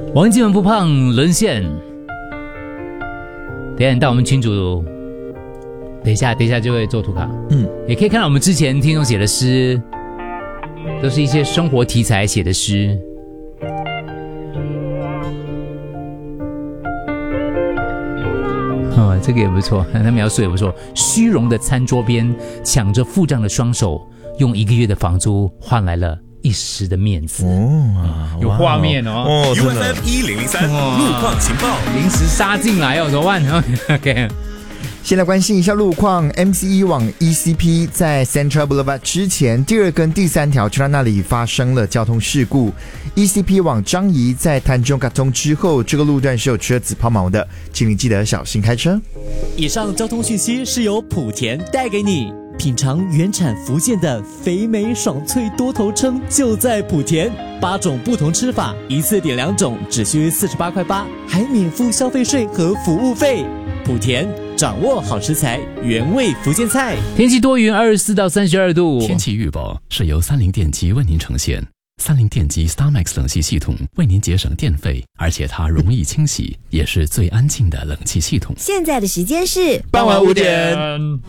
王金文不胖沦陷。等一下你到我们群组，等一下就会做图卡。也可以看到我们之前听众写的诗，都是一些生活题材写的诗。这个也不错，他描述也不错。虚荣的餐桌边，抢着付账的双手，用1个月的房租换来了一时的面子。有画面哦。 UFM 1003路况情报， 临时杀进来怎么办？OK。 先来关心一下路况 ，MCE 往 ECP 在 Central Boulevard 之前第2跟第3条车道那里发生了交通事故。ECP 往樟宜在潭中港通之后，这个路段是有车子抛锚的，请你记得小心开车。 以上交通讯息是由莆田带给你。品尝原产福建的肥美爽脆多头称就在莆田，8种不同吃法，一次点2种，只需48块8，还免付消费税和服务费。莆田掌握好食材，原味福建菜。 天气多云，24到32度。 天气预报是由30电机为您呈现。30电机 StarMax 冷气系统为您节省电费，而且它容易清洗，也是最安静的冷气系统。 现在的时间是傍晚5点。